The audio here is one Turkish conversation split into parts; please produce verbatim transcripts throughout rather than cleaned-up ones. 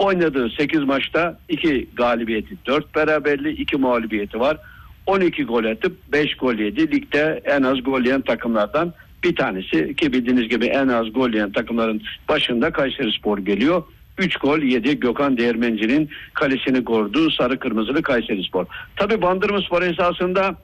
Oynadığı sekiz maçta iki galibiyeti, dört beraberliği, iki mağlubiyeti var. on iki gol atıp beş gol yedi. Ligde en az gol yiyen takımlardan bir tanesi ki bildiğiniz gibi en az gol yiyen takımların başında Kayserispor geliyor. üç gol yedi Gökhan Değirmenci'nin kalesini koruduğu sarı kırmızılı Kayserispor. Tabii Bandırmaspor esasında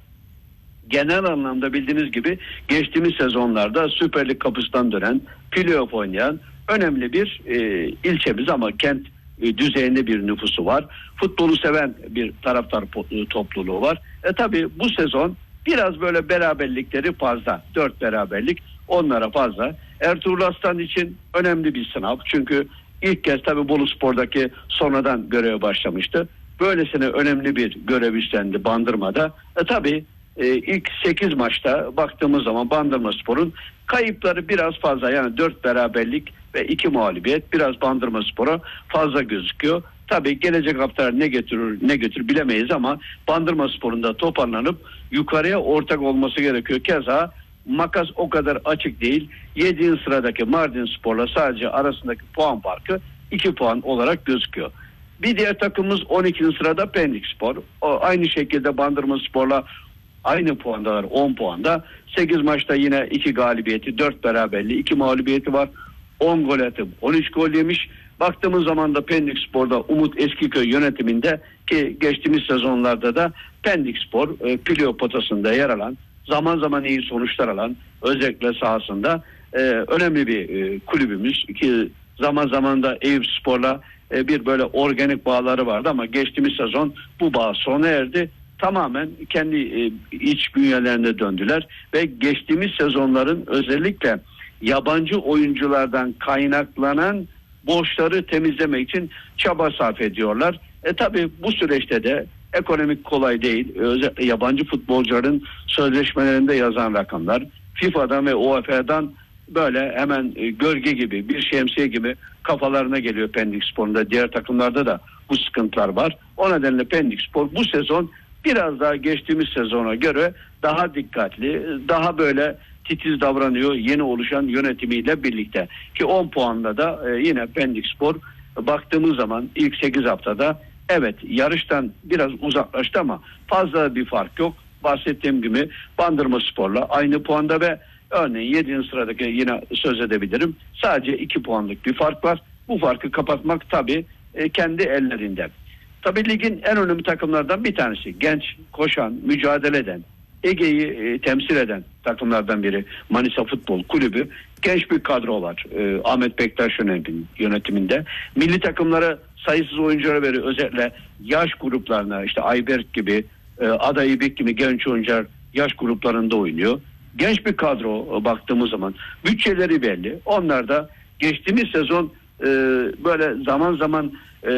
genel anlamda bildiğiniz gibi geçtiğimiz sezonlarda Süper Lig kapısından dönen, playoff oynayan önemli bir e, ilçemiz ama kent e, düzeyinde bir nüfusu var. Futbolu seven bir taraftar po- topluluğu var. E tabii bu sezon biraz böyle beraberlikleri fazla. Dört beraberlik onlara fazla. Ertuğrul Aslan için önemli bir sınav. Çünkü ilk kez tabii Boluspor'daki sonradan göreve başlamıştı. Böylesine önemli bir görev üstlendi Bandırma'da. E tabii e, ilk sekiz maçta baktığımız zaman Bandırmaspor'un kayıpları biraz fazla. Yani dört beraberlik ve iki mağlubiyet biraz Bandırmaspor'a fazla gözüküyor. Tabii gelecek hafta ne getirir ne götürür bilemeyiz ama Bandırmaspor'un da toparlanıp yukarıya ortak olması gerekiyor. Keza makas o kadar açık değil. yedinci sıradaki Mardinspor'la sadece arasındaki puan farkı iki puan olarak gözüküyor. Bir diğer takımımız on ikinci sırada Pendikspor. O aynı şekilde Bandırmaspor'la aynı puandalar, on puanda. sekiz maçta yine iki galibiyeti, dört beraberliği, iki mağlubiyeti var. on gol atıp on üç gol yemiş. Baktığımız zaman da Pendikspor'da Umut Eskiköy yönetiminde ki geçtiğimiz sezonlarda da Pendikspor e, playoff potasında yer alan, zaman zaman iyi sonuçlar alan, özellikle sahasında e, önemli bir e, kulübümüz ki zaman zaman da Eyüpspor'la e, bir böyle organik bağları vardı ama geçtiğimiz sezon bu bağ sona erdi. Tamamen kendi e, iç bünyelerine döndüler ve geçtiğimiz sezonların özellikle yabancı oyunculardan kaynaklanan borçları temizlemek için çaba sarf ediyorlar. E tabi bu süreçte de ekonomik kolay değil. Özellikle yabancı futbolcuların sözleşmelerinde yazan rakamlar FIFA'dan ve U E F A'dan böyle hemen e, gölge gibi, bir şemsiye gibi kafalarına geliyor Pendikspor'un da. Diğer takımlarda da bu sıkıntılar var. O nedenle Pendikspor bu sezon biraz daha geçtiğimiz sezona göre daha dikkatli, daha böyle titiz davranıyor yeni oluşan yönetimiyle birlikte. Ki on puanla da e, yine Pendikspor baktığımız zaman ilk sekiz haftada evet yarıştan biraz uzaklaştı ama fazla bir fark yok. Bahsettiğim gibi Bandırmaspor'la aynı puanda ve örneğin yedinci sıradaki yine söz edebilirim. Sadece iki puanlık bir fark var. Bu farkı kapatmak tabii e, kendi ellerinde. Tabii ligin en önemli takımlardan bir tanesi. Genç, koşan, mücadele eden, Ege'yi e, temsil eden takımlardan biri Manisa Futbol Kulübü. Genç bir kadro var. E, Ahmet Bektaş yönetiminde. Milli takımlara sayısız oyunculara veriyor. Özellikle yaş gruplarına işte Ayberk gibi, e, Ada İbik gibi genç oyuncular yaş gruplarında oynuyor. Genç bir kadro e, baktığımız zaman bütçeleri belli. Onlar da geçtiğimiz sezon e, böyle zaman zaman e,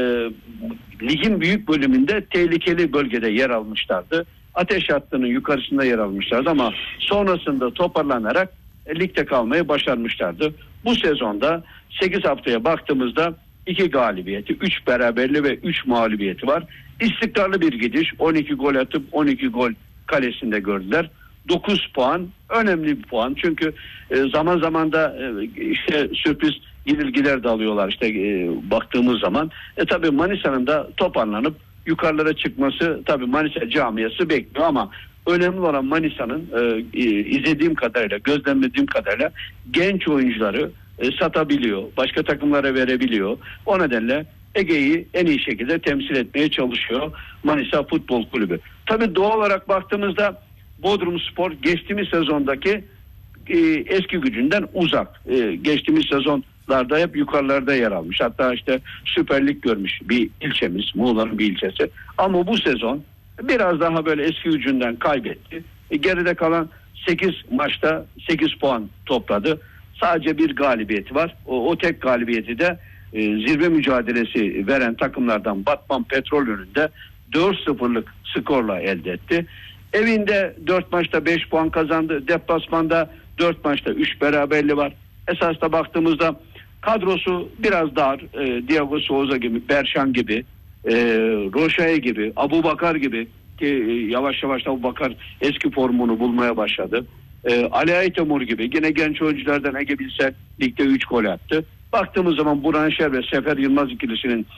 ligin büyük bölümünde tehlikeli bölgede yer almışlardı. Ateş hattının yukarısında yer almışlardı ama sonrasında toparlanarak e, ligde kalmayı başarmışlardı. Bu sezonda sekiz haftaya baktığımızda iki galibiyeti, üç beraberliği ve üç mağlubiyeti var. İstikrarlı bir gidiş. on iki gol atıp on iki gol kalesinde gördüler. dokuz puan önemli bir puan. Çünkü e, zaman zaman da e, işte sürpriz yenilgiler de alıyorlar işte e, baktığımız zaman. E tabii Manisa'nın da toparlanıp yukarılara çıkması tabii Manisa camiası bekliyor ama önemli olan Manisa'nın e, e, izlediğim kadarıyla, gözlemlediğim kadarıyla genç oyuncuları e, satabiliyor. Başka takımlara verebiliyor. O nedenle Ege'yi en iyi şekilde temsil etmeye çalışıyor Manisa Futbol Kulübü. Tabii doğal olarak baktığımızda Bodrumspor geçtiğimiz sezondaki e, eski gücünden uzak. E, geçtiğimiz sezonlarda hep yukarılarda yer almış. Hatta işte Süper Lig görmüş bir ilçemiz, Muğla'nın bir ilçesi. Ama bu sezon biraz daha böyle eski gücünden kaybetti. E, geride kalan sekiz maçta sekiz puan topladı. Sadece bir galibiyeti var. O, o tek galibiyeti de e, zirve mücadelesi veren takımlardan Batman Petrol önünde dört sıfırlık skorla elde etti. Evinde dört maçta beş puan kazandı. Deplasmanda dört maçta üç beraberliği var. Esasda baktığımızda kadrosu biraz dar. E, Diego Souza gibi, Berşan gibi, e, Roşaya gibi, Abubakar gibi ki e, yavaş yavaş Abubakar eski formunu bulmaya başladı. E, Ali Aytemur gibi yine genç oyunculardan Ege Bilsel ligde üç gol attı. Baktığımız zaman Burhan Şer ve Sefer Yılmaz ikilisinin